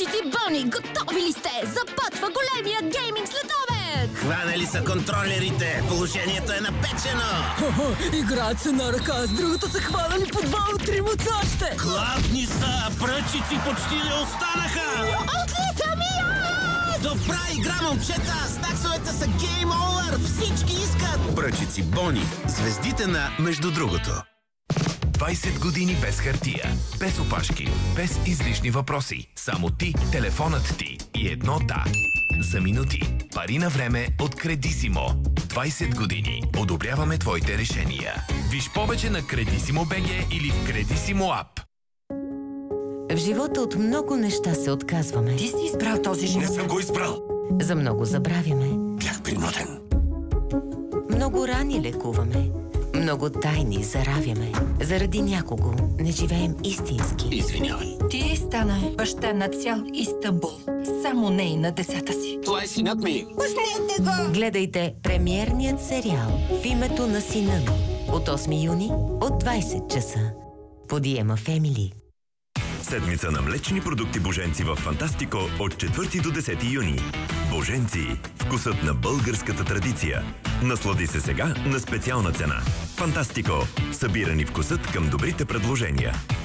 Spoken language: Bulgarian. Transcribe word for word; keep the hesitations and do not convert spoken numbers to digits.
Пръчици Бони, готови ли сте? Започва големия гейминг следобед! Хванали са контролерите! Положението е напечено! Хо-хо, играят се на ръка, с другата са хванали по два от три още! Гладни са! Пръчици почти не останаха! Отлита ми аз! Добра игра, момчета! Снаксовете са гейм овър! Всички искат! Пръчици Бони. Звездите на между другото. двайсет години без хартия, без опашки, без излишни въпроси. Само ти, телефонът ти и едно да. За минути. Пари на време от Кредисимо. двайсет години. Одобряваме твоите решения. Виж повече на Кредисимо БГ или в Кредисимо ап. В живота от много неща се отказваме. Ти си избрал този живот. Не съм го избрал. За много забравяме. Бях принуден. Много рани лекуваме. Много тайни заравяме. Заради някого не живеем истински. Извинявай. Ти стана баща на цял Истанбул. Само не и на децата си. Това е синът ми. Пуснете го! Гледайте премиерният сериал В името на сина ми от осми юни от двайсет часа по Диема Фемили. Седмица на млечни продукти Боженци в Фантастико от четвърти до десети юни. Боженци – вкусът на българската традиция. Наслади се сега на специална цена. Фантастико – събирани вкусът към добрите предложения.